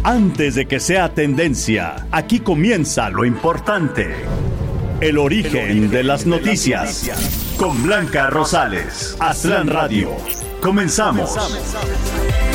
Antes de que sea tendencia, aquí comienza lo importante. El origen de las noticias. Con Blanca Rosales. Aztlán Radio. Comenzamos.